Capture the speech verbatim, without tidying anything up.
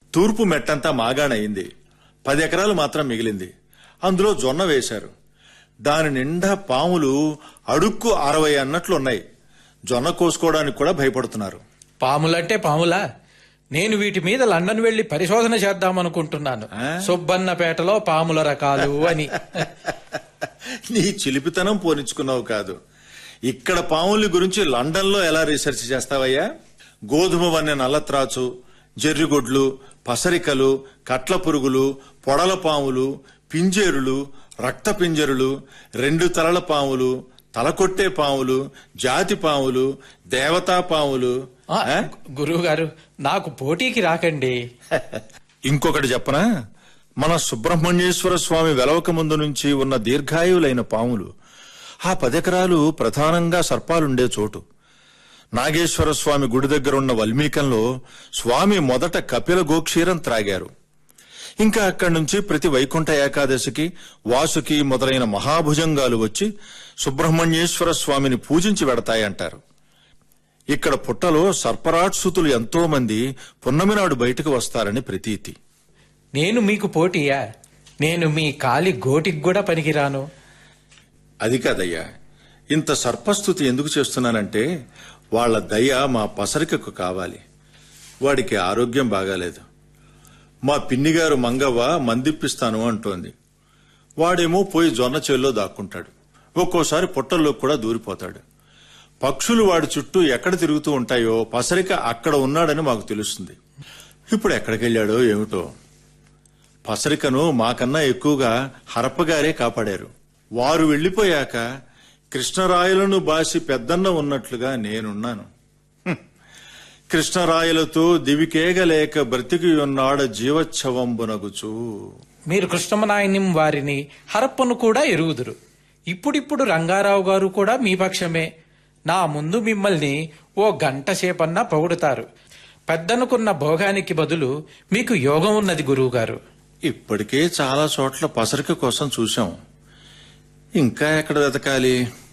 తూర్పు మెట్టంతా మాగాణయింది. పది ఎకరాలు మాత్రం మిగిలింది. అందులో జొన్న వేశారు. దాని నిండా పాములు అడుక్కు అరవై అన్నట్లున్నాయి. జొన్న కోసుకోవడానికి కూడా భయపడుతున్నారు. పాములంటే పాములా? నేను వీటి మీద లండన్ వెళ్లి పరిశోధన చేద్దామనుకుంటున్నాను. సుబ్బన్నపేటలో పాముల రకాలు అని. నీ చిలిపితనం పోనించుకున్నావు కాదు. ఇక్కడ పాముల గురించి లండన్ లో ఎలా రీసెర్చ్ చేస్తావయ్యా? గోధుమ వన్నె నల్లత్రాచు, జెర్రిగొడ్లు, పసరికలు, కట్ల పురుగులు, పొడల పాములు, పింజేరులు, రక్త పింజరులు, రెండు తలల పాములు, తలకొట్టే పాములు, జాతి పాములు, దేవతా పాములు. గురువు గారు, నాకు పోటీకి రాకండి. ఇంకొకటి చెప్పనా? మన సుబ్రహ్మణ్యేశ్వర స్వామి వెలవక ముందు నుంచి ఉన్న దీర్ఘాయువులైన పాములు. ఆ పదెకరాలు ప్రధానంగా సర్పాలుండే చోటు. నాగేశ్వర స్వామి గుడి దగ్గరున్న వల్మీకంలో స్వామి మొదట కపిల గోక్షీరం త్రాగారు. ఇంకా అక్కడి నుంచి ప్రతి వైకుంఠ ఏకాదశికి, వాసుకి మొదలైన మహాభుజంగాలు వచ్చి సుబ్రహ్మణ్యేశ్వర స్వామిని పూజించి వెడతాయంటారు. ఇక్కడ పుట్టలో సర్పరాట్సుతులు ఎంతో మంది పున్నమి నాడు బయటకు వస్తారని ప్రతీతి. నేను మీకు పోటీయా? నేను మీ కాలి గోటికి కూడా పనికిరాను. అది కాదయ్యా, ఇంత సర్పస్థుతి ఎందుకు చేస్తున్నానంటే వాళ్ల దయ మా పసరికకు కావాలి. వాడికి ఆరోగ్యం బాగాలేదు. మా పిన్నిగారు మంగవ్వ మందిప్పిస్తాను అంటోంది. వాడేమో పోయి జొన్న చేల్లో దాక్కుంటాడు. ఒక్కోసారి పుట్టల్లో కూడా దూరిపోతాడు. పక్షులు వాడి చుట్టూ ఎక్కడ తిరుగుతూ ఉంటాయో పసరిక అక్కడ ఉన్నాడని మాకు తెలుస్తుంది. ఇప్పుడు ఎక్కడికెళ్లాడో ఏమిటో. పసరికను మాకన్నా ఎక్కువగా హరప్పగారే కాపాడారు. వారు వెళ్లిపోయాక కృష్ణరాయలను బాసి పెద్దన్న ఉన్నట్లుగా నేనున్నాను. కృష్ణరాయలతో దివికేగలేక బ్రతికి ఉన్నాడ జీవచ్ఛవంబునగుచు. మీరు కృష్ణమనాయని వారిని హరప్పను కూడా ఎరుగుదురు. ఇప్పుడిప్పుడు రంగారావు గారు కూడా మీ పక్షమే. నా ముందు మిమ్మల్ని ఓ గంట సేపన్నా పొగుడుతారు. పెద్దనుకున్న భోగానికి బదులు మీకు యోగం ఉన్నది గురువుగారు. ఇప్పటికే చాలా చోట్ల పసరిక కోసం చూశాం. ఇంకా ఎక్కడ వెతకాలి?